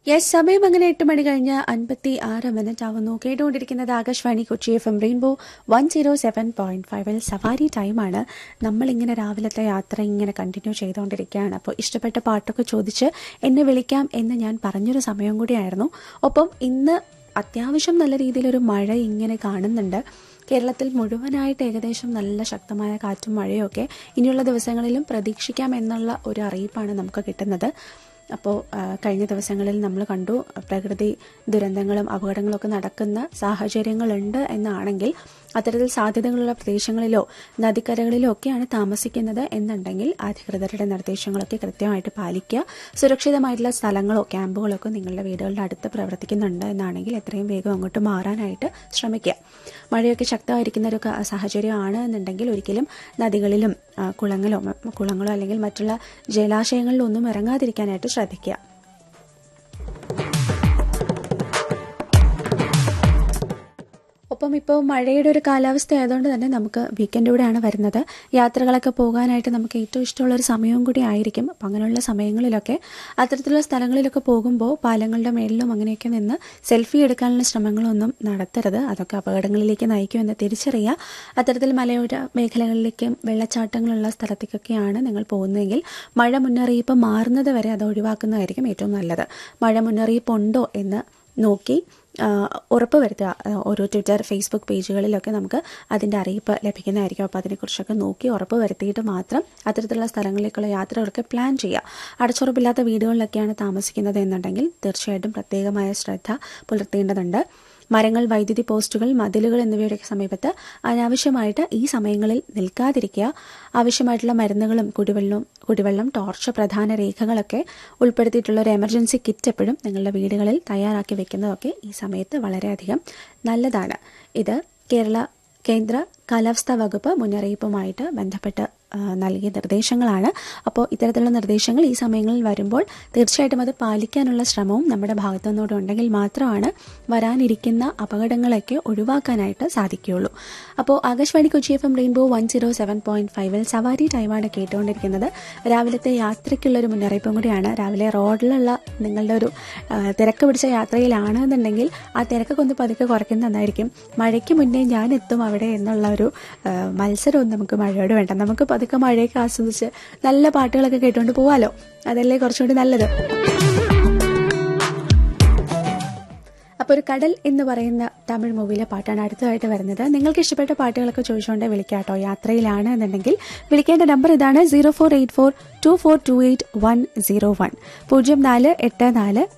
Yes, സമയം അങ്ങനെ 8 മണി കഴിഞ്ഞ് 56 ആവുന്നു. കേട്ടുകൊണ്ടിരിക്കുന്നത് ആകാശവാണി കൊച്ചി FM റെയിൻബോ 107.5 സവാരി ടൈമാണ്. നമ്മളിങ്ങനെ രാവിലത്തെ യാത്ര ഇങ്ങനെ കണ്ടിന്യൂ ചെയ്തുകൊണ്ടിരിക്കുകയാണ്. അപ്പോൾ ഇഷ്ടപ്പെട്ട പാട്ടൊക്കെ ചോദിച്ച് എന്നെ വിളിക്കാം എന്ന് ഞാൻ പറഞ്ഞൊരു സമയം കൂടിയായിരുന്നു. ഒപ്പം ഇന്ന് അത്യാവശ്യം നല്ല രീതിയിലൊരു മഴ ഇങ്ങനെ കാണുന്നുണ്ട്. കേരളത്തിൽ മുഴുവനായിട്ട് ഏകദേശം നല്ല ശക്തമായ കാറ്റും മഴയൊക്കെ ഇനിയുള്ള ദിവസങ്ങളിലും പ്രതീക്ഷിക്കാം എന്നുള്ള ഒരു അറിയിപ്പാണ് നമുക്ക് കിട്ടുന്നത്. അപ്പോൾ കഴിഞ്ഞ ദിവസങ്ങളിൽ നമ്മൾ കണ്ടു പ്രകൃതി ദുരന്തങ്ങളും അപകടങ്ങളൊക്കെ നടക്കുന്ന സാഹചര്യങ്ങളുണ്ട് എന്നാണെങ്കിൽ അത്തരത്തിൽ സാധ്യതകളുള്ള പ്രദേശങ്ങളിലോ നദിക്കരകളിലോ ഒക്കെയാണ് താമസിക്കുന്നത് എന്നുണ്ടെങ്കിൽ അധികൃതരുടെ നിർദ്ദേശങ്ങളൊക്കെ കൃത്യമായിട്ട് പാലിക്കുക. സുരക്ഷിതമായിട്ടുള്ള സ്ഥലങ്ങളോ ക്യാമ്പുകളോ ഒക്കെ നിങ്ങളുടെ വീടുകളുടെ അടുത്ത് പ്രവർത്തിക്കുന്നുണ്ട് എന്നാണെങ്കിൽ എത്രയും വേഗം അങ്ങോട്ട് മാറാനായിട്ട് ശ്രമിക്കുക. മഴയൊക്കെ ശക്തമായിരിക്കുന്ന ഒരു സാഹചര്യമാണ് എന്നുണ്ടെങ്കിൽ ഒരിക്കലും നദികളിലും കുളങ്ങളോ അല്ലെങ്കിൽ മറ്റുള്ള ജലാശയങ്ങളിലൊന്നും ഇറങ്ങാതിരിക്കാനായിട്ട് ശ്രദ്ധിക്കുക. ഒപ്പം ഇപ്പോൾ മഴയുടെ ഒരു കാലാവസ്ഥ ആയതുകൊണ്ട് തന്നെ നമുക്ക് വീക്കെൻഡിലൂടെയാണ് വരുന്നത്. യാത്രകളൊക്കെ പോകാനായിട്ട് നമുക്ക് ഏറ്റവും ഇഷ്ടമുള്ളൊരു സമയവും കൂടി ആയിരിക്കും. അപ്പം അങ്ങനെയുള്ള സമയങ്ങളിലൊക്കെ അത്തരത്തിലുള്ള സ്ഥലങ്ങളിലൊക്കെ പോകുമ്പോൾ പാലങ്ങളുടെ മേളിലും അങ്ങനെയൊക്കെ നിന്ന് സെൽഫി എടുക്കാനുള്ള ശ്രമങ്ങളൊന്നും നടത്തരുത്. അതൊക്കെ അപകടങ്ങളിലേക്ക് നയിക്കുമെന്ന് തിരിച്ചറിയുക. അത്തരത്തിൽ മലയോര മേഖലകളിലേക്കും വെള്ളച്ചാട്ടങ്ങളുള്ള സ്ഥലത്തേക്കൊക്കെയാണ് നിങ്ങൾ പോകുന്നതെങ്കിൽ മഴ മുന്നറിയിപ്പ് മാറുന്നത് വരെ അത് ഒഴിവാക്കുന്നതായിരിക്കും ഏറ്റവും നല്ലത്. മഴ മുന്നറിയിപ്പ് ഉണ്ടോ എന്ന് നോക്കി ഉറപ്പ് വരുത്തുക. ഓരോ ട്വിറ്റർ ഫേസ്ബുക്ക് പേജുകളിലൊക്കെ നമുക്ക് അതിൻ്റെ അറിയിപ്പ് ലഭിക്കുന്നതായിരിക്കും. അപ്പോൾ അതിനെക്കുറിച്ചൊക്കെ നോക്കി ഉറപ്പ് വരുത്തിയിട്ട് മാത്രം അത്തരത്തിലുള്ള സ്ഥലങ്ങളിലേക്കുള്ള യാത്രകളൊക്കെ പ്ലാൻ ചെയ്യുക. അടച്ചുറപ്പില്ലാത്ത വീടുകളിലൊക്കെയാണ് താമസിക്കുന്നത് എന്നുണ്ടെങ്കിൽ തീർച്ചയായിട്ടും പ്രത്യേകമായ ശ്രദ്ധ പുലർത്തേണ്ടതുണ്ട്. മരങ്ങൾ, വൈദ്യുതി പോസ്റ്റുകൾ, മതിലുകൾ എന്നിവയുടെ സമീപത്ത് അനാവശ്യമായിട്ട് ഈ സമയങ്ങളിൽ നിൽക്കാതിരിക്കുക. ആവശ്യമായിട്ടുള്ള മരുന്നുകളും കുടിവെള്ളം, ടോർച്ച്, പ്രധാന രേഖകളൊക്കെ ഉൾപ്പെടുത്തിയിട്ടുള്ള ഒരു എമർജൻസി കിറ്റ് എപ്പോഴും നിങ്ങളുടെ വീടുകളിൽ തയ്യാറാക്കി വെക്കുന്നതൊക്കെ ഈ സമയത്ത് വളരെയധികം നല്ലതാണ്. ഇത് കേന്ദ്ര കാലാവസ്ഥാ വകുപ്പ് മുന്നറിയിപ്പുമായിട്ട് ബന്ധപ്പെട്ട് നൽകിയ നിർദ്ദേശങ്ങളാണ്. അപ്പോൾ ഇത്തരത്തിലുള്ള നിർദ്ദേശങ്ങൾ ഈ സമയങ്ങളിൽ വരുമ്പോൾ തീർച്ചയായിട്ടും അത് പാലിക്കാനുള്ള ശ്രമവും നമ്മുടെ ഭാഗത്തു നിന്നൂടെ ഉണ്ടെങ്കിൽ മാത്രമാണ് വരാനിരിക്കുന്ന അപകടങ്ങളൊക്കെ ഒഴിവാക്കാനായിട്ട് സാധിക്കുകയുള്ളൂ. അപ്പോൾ ആകാശവാണി കൊച്ചി FM റെയിൻബോ 107.5 സവാരി ടൈമാണ് കേട്ടുകൊണ്ടിരിക്കുന്നത്. രാവിലത്തെ യാത്രയ്ക്കുള്ളൊരു മുന്നറിയിപ്പും കൂടിയാണ്. രാവിലെ റോഡിലുള്ള നിങ്ങളുടെ ഒരു തിരക്ക് പിടിച്ച യാത്രയിലാണ് എന്നുണ്ടെങ്കിൽ ആ തിരക്കൊക്കെ ഒന്ന് പതുക്കെ കുറയ്ക്കുന്നത് നന്നായിരിക്കും. മഴയ്ക്ക് മുന്നേ ഞാൻ എത്തും അവിടെ എന്നുള്ള ഒരു മത്സരമൊന്നും നമുക്ക് മഴയോട് വേണ്ട. നമുക്ക് പതുക്കെ മഴയൊക്കെ ആസ്വദിച്ച് നല്ല പാട്ടുകളൊക്കെ കേട്ടുകൊണ്ട് പോവാലോ. അതല്ലേ കുറച്ചുകൂടി നല്ലത്. അപ്പോൾ ഒരു കടൽ എന്ന് പറയുന്ന തമിഴ് മൂവിയിലെ പാട്ടാണ് അടുത്തതായിട്ട് വരുന്നത്. നിങ്ങൾക്ക് ഇഷ്ടപ്പെട്ട പാട്ടുകളൊക്കെ ചോദിച്ചുകൊണ്ട് വിളിക്കാട്ടോ. യാത്രയിലാണ് എന്നുണ്ടെങ്കിൽ വിളിക്കേണ്ട നമ്പർ ഇതാണ്: 04842428 101 0484